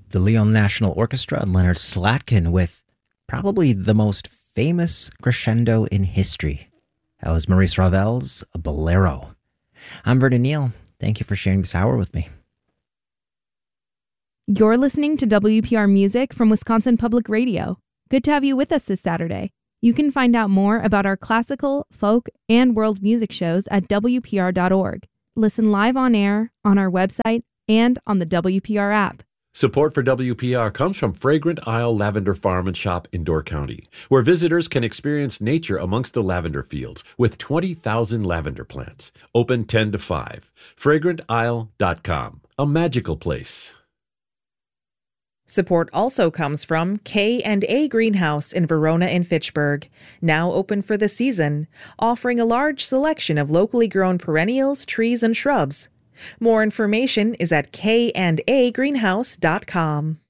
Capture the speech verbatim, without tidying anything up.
the Lyon National Orchestra and Leonard Slatkin with probably the most famous crescendo in history. That was Maurice Ravel's Bolero. I'm Vernon Neal. Thank you for sharing this hour with me. You're listening to W P R Music from Wisconsin Public Radio. Good to have you with us this Saturday. You can find out more about our classical, folk, and world music shows at W P R dot org. Listen live on air, on our website, and on the W P R app. Support for W P R comes from Fragrant Isle Lavender Farm and Shop in Door County, where visitors can experience nature amongst the lavender fields with twenty thousand lavender plants. Open ten to five. fragrant isle dot com. A magical place. Support also comes from K and A Greenhouse in Verona and Fitchburg, now open for the season, offering a large selection of locally grown perennials, trees, and shrubs. More information is at k and a greenhouse dot com.